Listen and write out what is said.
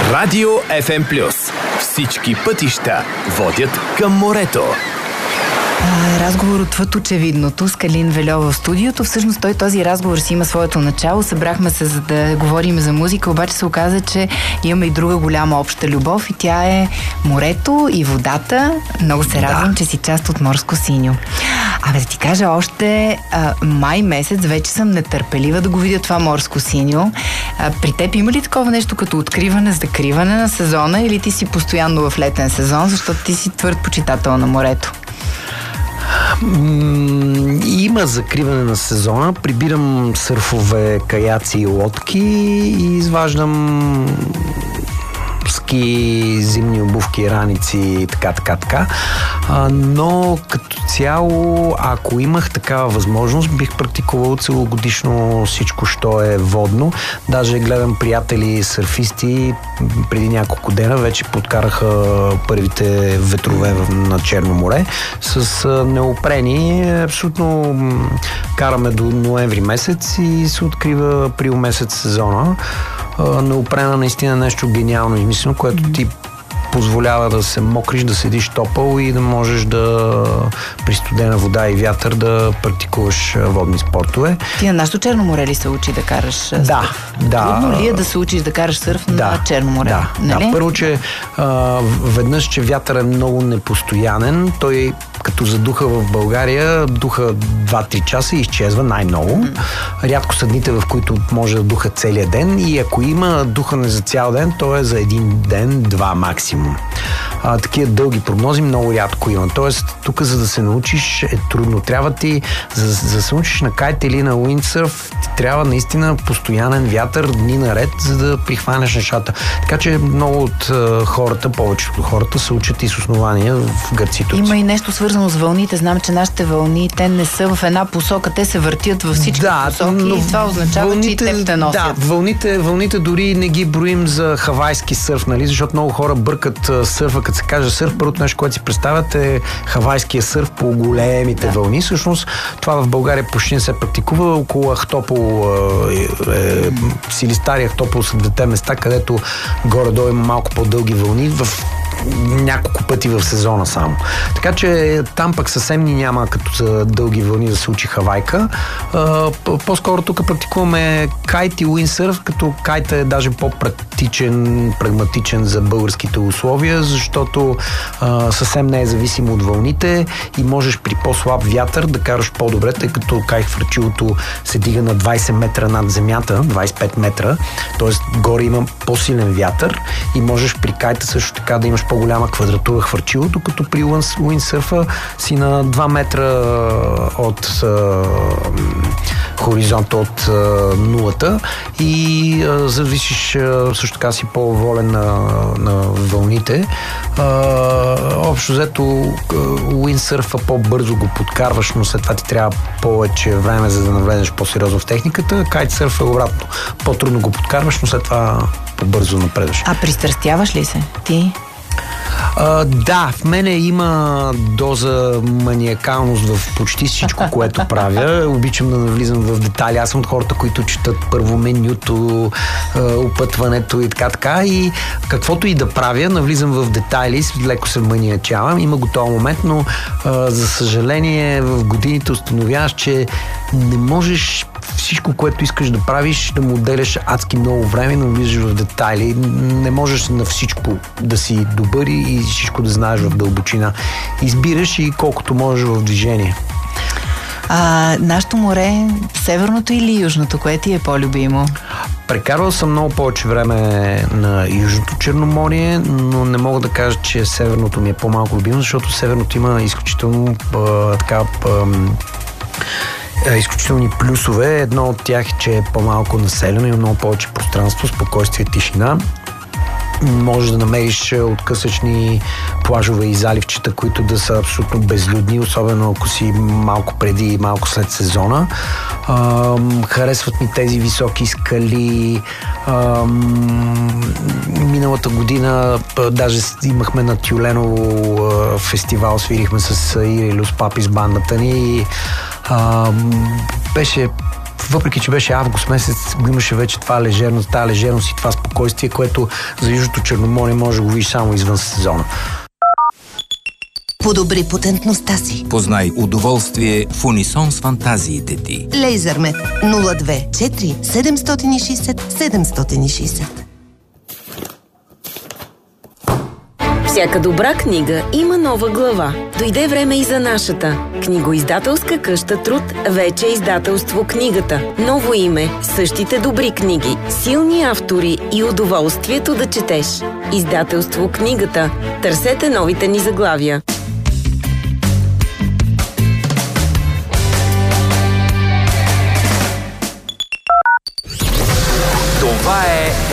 Радио FM Плюс. Всички пътища водят към морето. Разговор отвъд очевидното с Калин Вельов в студиото. Всъщност този разговор си има своето начало. Събрахме се, за да говорим за музика, обаче се оказа, че имаме и друга голяма обща любов и тя е морето и водата. Много се радвам, че си част от Морско синьо. Да ти кажа, още май месец вече съм нетърпелива да го видя това Морско синьо. При теб има ли такова нещо като откриване, закриване на сезона или ти си постоянно в летен сезон, защото ти си твърд почитател на морето? Има закриване на сезона. Прибирам сърфове, каяци и лодки и изваждам ски, зимни обувки, раници, така. Но като цяло, ако имах такава възможност, бих практикувал целогодишно всичко, що е водно. Даже гледам приятели сърфисти преди няколко дена вече подкараха първите ветрове на Черно море с неопрени. Абсолютно караме до ноември месец и се открива април месец сезона. Неопрена наистина нещо гениално измислено, което ти позволява да се мокриш, да седиш топъл и да можеш да при студена вода и вятър да практикуваш водни спортове. Ти на нашото Черно море ли се учи да караш сърф? Да. Трудно ли е да се учиш да караш сърф на Черно море? Да. Първо, че веднъж, че вятър е много непостоянен, той като задуха в България, духа 2-3 часа и изчезва най-много. Рядко са дните, в които може да духа целия ден и ако има духане за цял ден, то е за един ден, два максимум. Такива дълги прогнози много рядко има. Тоест, тук за да се научиш е трудно. Трябва ти, за да се научиш на кайт или на уиндсърф, ти трябва наистина постоянен вятър дни наред, за да прихванеш нещата. Така че много от хората, повечето от хората се учат и с основания в Гърция. Има и нещо свързано с вълните. Знам, че нашите вълни, те не са в една посока, те се въртят във всички посоки и това означава, че и теб те носят. Да, вълните дори не ги броим за хавайски сърф, нали? Защото много хора бъркат сърфа, като се каже сърф, първото нещо, което си представят е хавайския сърф по големите вълни. Всъщност това в България почти не се практикува. Около Ахтопол, Силистар и Ахтопол са двете места, където горе-долу има малко по-дълги вълни в няколко пъти в сезона само. Така че там пък съвсем ни няма като за дълги вълни да се учи хавайка. По-скоро тук практикуваме кайт и уиндсърф, като кайт е даже по-практичен, прагматичен за българските условия, защото съвсем не е зависимо от вълните и можеш при по-слаб вятър да караш по-добре, тъй като кайт-хвърчилото се дига на 20 метра над земята, 25 метра, т.е. горе има по-силен вятър и можеш при кайта също така да имаш по-голяма квадратура хвърчилото, като при уиндсърфа си на 2 метра от хоризонта от нулата и зависиш също така си по-волен на вълните. Общо взето уиндсърфа по-бързо го подкарваш, но след това ти трябва повече време, за да навлезеш по-сериозно в техниката. Кайтсърф е обратно. По-трудно го подкарваш, но след това по-бързо напредваш. Пристрастяваш ли се ти? Да, в мене има доза маниакалност в почти всичко, което правя. Обичам да навлизам в детайли. Аз съм от хората, които четат първо менюто, опътването и така. И каквото и да правя, навлизам в детайли, леко се маниачавам. Има готов момент, но за съжаление в годините установяваш, че не можеш всичко, което искаш да правиш, да му отделяш адски много време, но влизаш в детайли. Не можеш на всичко да си добър и всичко да знаеш в дълбочина. Избираш и колкото можеш в движение. Нашето море, северното или южното, кое ти е по-любимо? Прекарвал съм много повече време на Южното Черноморие, но не мога да кажа, че северното ми е по-малко любимо, защото северното има изключително изключителни плюсове. Едно от тях е, че е по-малко населено, има много повече пространство, спокойствие, тишина. Може да намериш откъсъчни плажове и заливчета, които да са абсолютно безлюдни, особено ако си малко преди и малко след сезона. Харесват ми тези високи скали. Миналата година даже имахме на Тюленово фестивал, свирихме с Ири Люс Папи с бандата ни и беше въпреки че беше август месец, го имаше вече тази лежерност и това спокойствие, което за Южното Черноморие може да го видиш само извън сезона. Подобри потентността си. Познай удоволствие в унисон с фантазиите ти. Лейзърмет 02 4 760 760. Всяка добра книга има нова глава. Дойде време и за нашата. Книгоиздателска къща Труд вече е издателство Книгата. Ново име, същите добри книги, силни автори и удоволствието да четеш. Издателство Книгата. Търсете новите ни заглавия. Това е